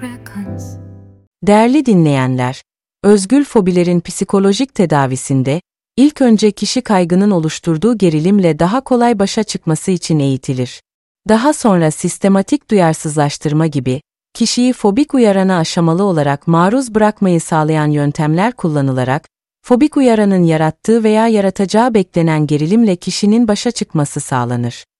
Değerli dinleyenler, özgül fobilerin psikolojik tedavisinde, ilk önce kişi kaygının oluşturduğu gerilimle daha kolay başa çıkması için eğitilir. Daha sonra sistematik duyarsızlaştırma gibi, kişiyi fobik uyarana aşamalı olarak maruz bırakmayı sağlayan yöntemler kullanılarak, fobik uyaranın yarattığı veya yaratacağı beklenen gerilimle kişinin başa çıkması sağlanır.